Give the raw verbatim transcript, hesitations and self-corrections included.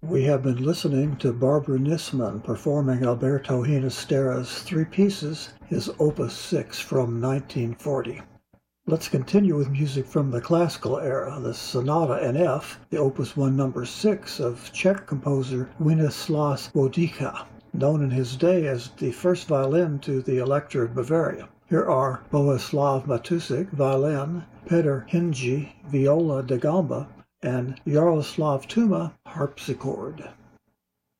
We have been listening to Barbara Nisman performing Alberto Ginastera's three pieces, his Opus six from nineteen forty. Let's continue with music from the classical era, the Sonata in F, the Opus one number six of Czech composer Winisilas Boudicca, known in his day as the first violin to the Elector of Bavaria. Here are Bohuslav Matusik, violin, Petr Hingy, viola da gamba, and Yaroslav Tuma, harpsichord.